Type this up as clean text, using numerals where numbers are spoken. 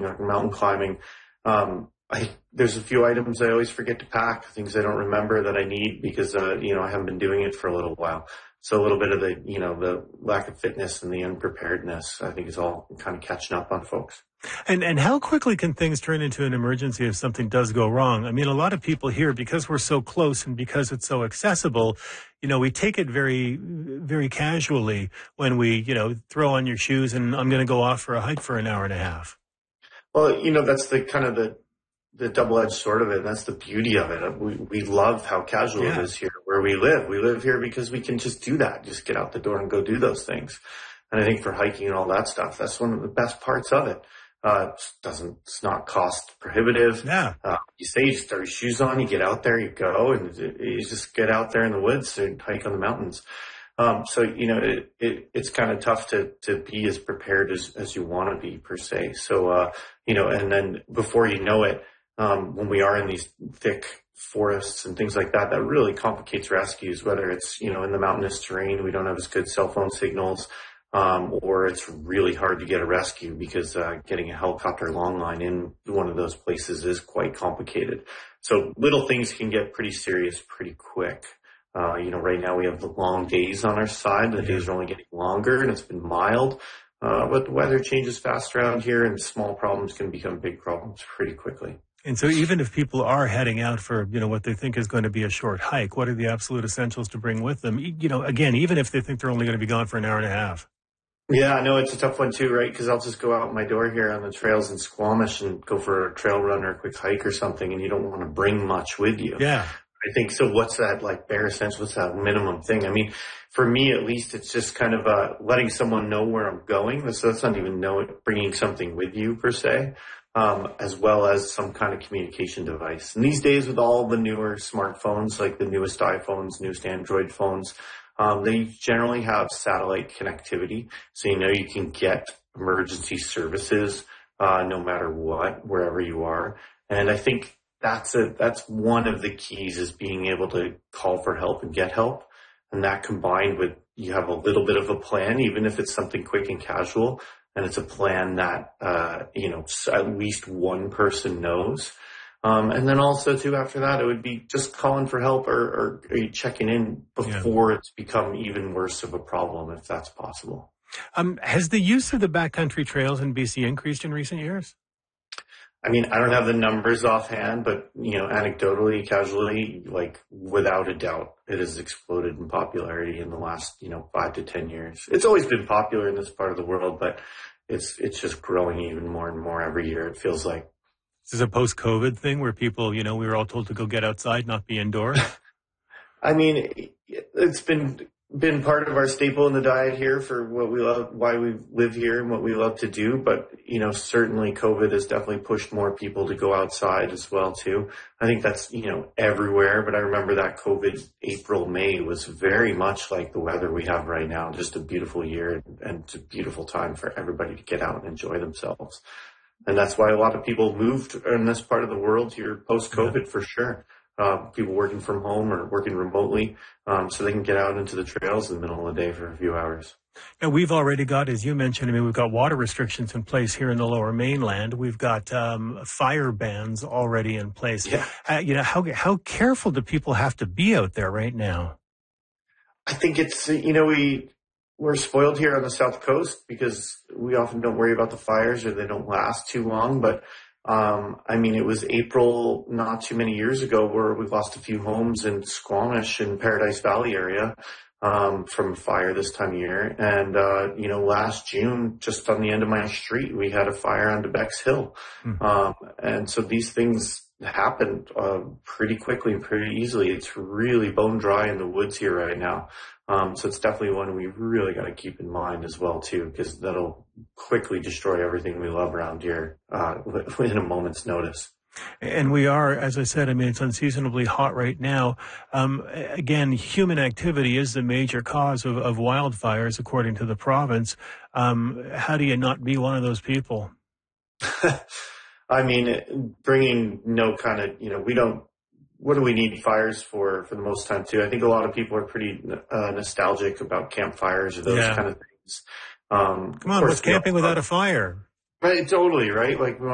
or mountain climbing, there's a few items I always forget to pack, things I don't remember that I need because, I haven't been doing it for a little while. So a little bit of the lack of fitness and the unpreparedness, I think, is all kind of catching up on folks. And how quickly can things turn into an emergency if something does go wrong? I mean, a lot of people here, because we're so close and because it's so accessible, we take it very, very casually when we, throw on your shoes and I'm going to go off for a hike for an hour and a half. Well, that's the kind of the double-edged sword of it. And that's the beauty of it. We love how casual it is here where we live. We live here because we can just do that, just get out the door and go do those things. And I think for hiking and all that stuff, that's one of the best parts of it. It's not cost prohibitive. Yeah. You just throw your shoes on, you get out there, you go, and you just get out there in the woods and hike on the mountains. So it's kind of tough to be as prepared as you want to be per se. So, and then before you know it, when we are in these thick forests and things like that, that really complicates rescues, whether it's, in the mountainous terrain, we don't have as good cell phone signals, or it's really hard to get a rescue because, getting a helicopter long line in one of those places is quite complicated. So little things can get pretty serious pretty quick. Right now we have the long days on our side. The days are only getting longer and it's been mild. But the weather changes fast around here and small problems can become big problems pretty quickly. And so even if people are heading out for, what they think is going to be a short hike, what are the absolute essentials to bring with them? Again, even if they think they're only going to be gone for an hour and a half. Yeah, I know it's a tough one too, right? Because I'll just go out my door here on the trails in Squamish and go for a trail run or a quick hike or something, and you don't want to bring much with you. Yeah. I think so. What's that bare essential? What's that minimum thing? I mean, for me at least, it's just kind of letting someone know where I'm going. So that's not even bringing something with you per se, as well as some kind of communication device. And these days, with all the newer smartphones, like the newest iPhones, newest Android phones, they generally have satellite connectivity, so you can get emergency services no matter what, wherever you are. And I think that's one of the keys, is being able to call for help and get help. And that combined with, you have a little bit of a plan, even if it's something quick and casual, and it's a plan that at least one person knows. And then also too, after that, it would be just calling for help or checking in before it's become even worse of a problem, if that's possible. Has the use of the backcountry trails in BC increased in recent years? I mean, I don't have the numbers offhand, but, anecdotally, casually, without a doubt, it has exploded in popularity in the last, 5 to 10 years. It's always been popular in this part of the world, but it's just growing even more and more every year, it feels like. This is a post-COVID thing where people, we were all told to go get outside, not be indoors. I mean, it's been part of our staple in the diet here for what we love, why we live here and what we love to do. But, certainly COVID has definitely pushed more people to go outside as well, too. I think that's, everywhere. But I remember that COVID April, May was very much like the weather we have right now. Just a beautiful year and it's a beautiful time for everybody to get out and enjoy themselves. And that's why a lot of people moved in this part of the world here post-COVID for sure. People working from home or working remotely, so they can get out into the trails in the middle of the day for a few hours. Now, we've already got, as you mentioned, we've got water restrictions in place here in the Lower Mainland. We've got fire bans already in place. Yeah. How careful do people have to be out there right now? I think it's, we're spoiled here on the South Coast because we often don't worry about the fires or they don't last too long. But, it was April not too many years ago where we lost a few homes in Squamish and Paradise Valley area, from a fire this time of year. And, last June, just on the end of my street, we had a fire on Debeck's Hill. And so these things happened, pretty quickly and pretty easily. It's really bone dry in the woods here right now. So it's definitely one we really got to keep in mind as well, too, because that'll quickly destroy everything we love around here, in a moment's notice. And we are, as I said, it's unseasonably hot right now. Again, human activity is the major cause of wildfires, according to the province. How do you not be one of those people? Bringing no kind of, what do we need fires for the most time too? I think a lot of people are pretty nostalgic about campfires or those kind of things. Come on, what's camping without a fire? Right, totally, right?